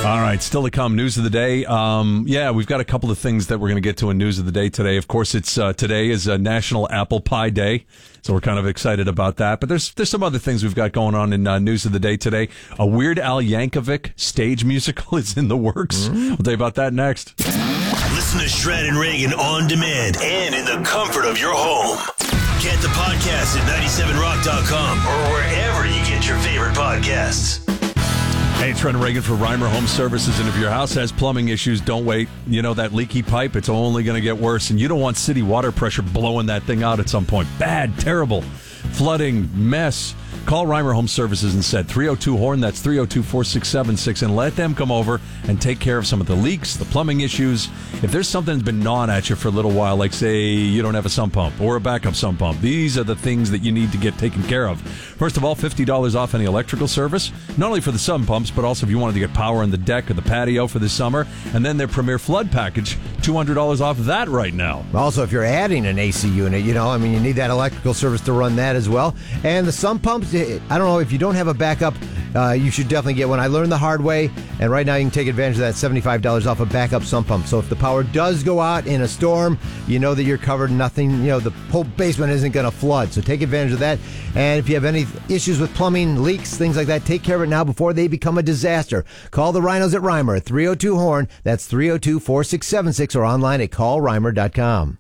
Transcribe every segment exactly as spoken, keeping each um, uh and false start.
All right, still to come, news of the day. Um, yeah, we've got a couple of things that we're going to get to in news of the day today. Of course, it's uh, today is uh, National Apple Pie Day, so we're kind of excited about that. But there's there's some other things we've got going on in uh, news of the day today. A Weird Al Yankovic stage musical is in the works. Mm-hmm. We'll tell you about that next. Listen to Shred and Reagan on demand and in the comfort of your home. Get the podcast at ninety-seven rock dot com or wherever you get your favorite podcasts. Hey, it's Shred and Reagan for Reimer Home Services, and if your house has plumbing issues, don't wait. You know, that leaky pipe, it's only going to get worse, and you don't want city water pressure blowing that thing out at some point. Bad, terrible, flooding, mess. Call Reimer Home Services instead, three oh two HORN, that's three oh two, four six seven six, and let them come over and take care of some of the leaks, the plumbing issues. If there's something that's been gnawing at you for a little while, like, say, you don't have a sump pump or a backup sump pump, these are the things that you need to get taken care of. First of all, fifty dollars off any electrical service, not only for the sump pumps, but also if you wanted to get power in the deck or the patio for this summer. And then their Premier Flood Package, two hundred dollars off that right now. Also, if you're adding an A C unit, you know, I mean, you need that electrical service to run that as well. And the sump pumps, I don't know, if you don't have a backup, uh, you should definitely get one. I learned the hard way, and right now you can take advantage of that seventy-five dollars off a backup sump pump. So if the power does go out in a storm, you know that you're covered. Nothing, you know, the whole basement isn't going to flood. So take advantage of that. And if you have any issues with plumbing, leaks, things like that, take care of it now before they become a disaster. Call the Rhinos at Reimer at three oh two HORN. That's three oh two, four six seven six, or online at call reimer dot com.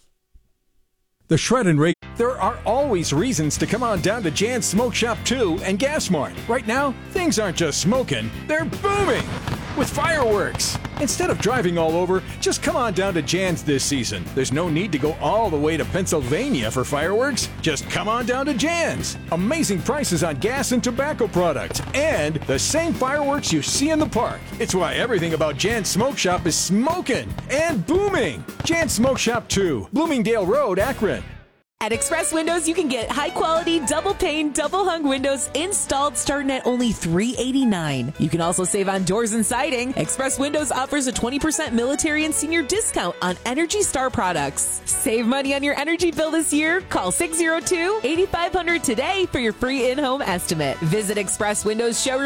The Shred and Reagan. There are always reasons to come on down to Jan's Smoke Shop two and Gas Mart. Right now, things aren't just smoking, they're booming with fireworks. Instead of driving all over, just come on down to Jan's this season. There's no need to go all the way to Pennsylvania for fireworks. Just come on down to Jan's. Amazing prices on gas and tobacco products, and the same fireworks you see in the park. It's why everything about Jan's Smoke Shop is smoking and booming. Jan's Smoke Shop two, Bloomingdale Road, Akron. At Express Windows, you can get high-quality, double-pane, double-hung windows installed starting at only three hundred eighty-nine dollars. You can also save on doors and siding. Express Windows offers a twenty percent military and senior discount on Energy Star products. Save money on your energy bill this year. Call six oh two, eight five hundred today for your free in-home estimate. Visit Express Windows showroom